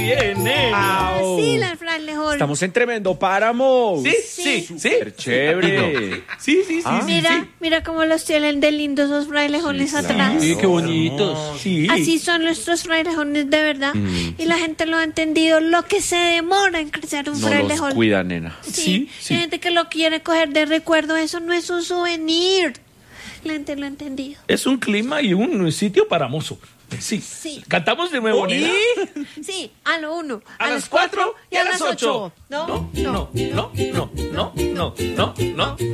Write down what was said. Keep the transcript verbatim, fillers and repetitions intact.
viene. Au. Sí, las frailejones. Estamos en tremendo páramo. Sí, sí, sí. Súper chévere. Sí, sí, sí, Ah. sí, Mira, sí. mira cómo los tienen de lindos esos frailejones Sí, atrás. claro. Sí, qué bonitos. Sí. Así son nuestros frailejones de verdad. Mm. Y la gente lo ha entendido, lo que se demora en crecer un No frailejón. los cuida, nena. Sí, Sí, sí. hay gente que lo quiere coger de recuerdo, eso no es un souvenir. La gente lo ha entendido. Es un clima y un sitio para mozo. Sí. Sí. Cantamos de nuevo, nena. Sí, a lo uno, A las cuatro y a las ocho. No, no, no, no, no, no, no, no, no.